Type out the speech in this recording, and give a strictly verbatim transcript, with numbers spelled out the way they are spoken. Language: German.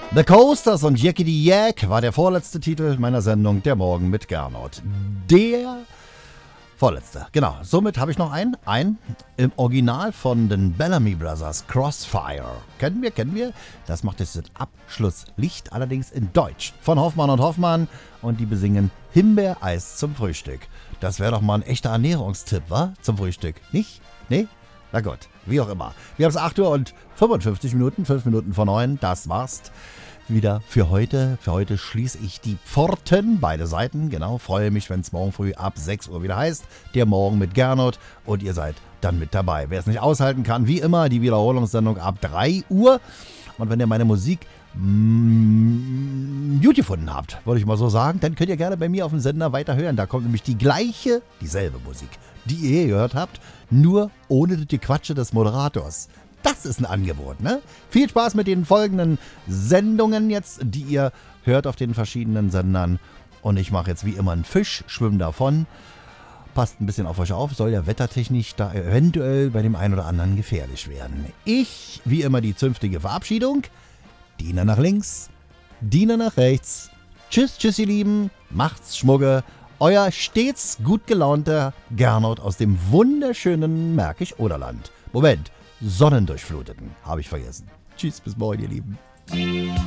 The Coasters und Yakety Yak war der vorletzte Titel meiner Sendung Der Morgen mit Gernot. Der vorletzte, genau. Somit habe ich noch einen, einen im Original von den Bellamy Brothers, Crossfire. Kennen wir, kennen wir. Das macht jetzt das Abschlusslicht, allerdings in Deutsch. Von Hoffmann und Hoffmann und die besingen Himbeereis zum Frühstück. Das wäre doch mal ein echter Ernährungstipp, wa? Zum Frühstück. Nicht? Nee? Na gut, wie auch immer. Wir haben es acht Uhr und fünfundfünfzig Minuten, fünf Minuten vor neun. Das war's wieder für heute. Für heute schließe ich die Pforten, beide Seiten. Genau, freue mich, wenn es morgen früh ab sechs Uhr wieder heißt. Der Morgen mit Gernot und ihr seid dann mit dabei. Wer es nicht aushalten kann, wie immer, die Wiederholungssendung ab drei Uhr. Und wenn ihr meine Musik mm, gut gefunden habt, würde ich mal so sagen, dann könnt ihr gerne bei mir auf dem Sender weiter hören. Da kommt nämlich die gleiche, dieselbe Musik, die ihr gehört habt, nur ohne die Quatsche des Moderators. Das ist ein Angebot, ne? Viel Spaß mit den folgenden Sendungen jetzt, die ihr hört auf den verschiedenen Sendern. Und ich mache jetzt wie immer einen Fisch, schwimme davon. Passt ein bisschen auf euch auf, soll ja wettertechnisch da eventuell bei dem einen oder anderen gefährlich werden. Ich, wie immer, die zünftige Verabschiedung. Diener nach links, Diener nach rechts. Tschüss, tschüss, ihr Lieben. Macht's Schmugge. Euer stets gut gelaunter Gernot aus dem wunderschönen Märkisch-Oderland. Moment, sonnendurchfluteten, habe ich vergessen. Tschüss, bis morgen, ihr Lieben.